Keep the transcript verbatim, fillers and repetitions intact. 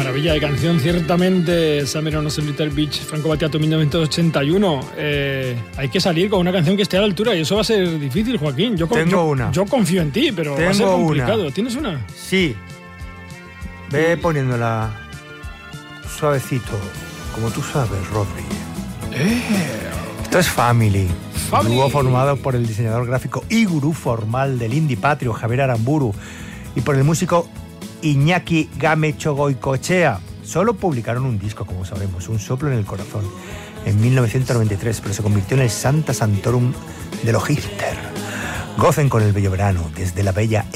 maravilla de canción, ciertamente. Summer on a Little Beach, Franco Battiato, mil novecientos ochenta y uno. Eh, hay que salir con una canción que esté a la altura y eso va a ser difícil, Joaquín. Yo, Tengo yo, una. Yo confío en ti, pero Tengo va a ser complicado. Una. ¿Tienes una? Sí. Ve poniéndola suavecito, como tú sabes, Rodri. Eh. Esto es Family. Family. Dúo formado por el diseñador gráfico y gurú formal del indie patrio, Javier Aramburu, y por el músico Iñaki Gamechogoicoechea. Solo publicaron un disco, como sabemos, Un soplo en el corazón, en mil novecientos noventa y tres, pero se convirtió en el Santa Santorum de los hipster. Gocen con el bello verano desde la bella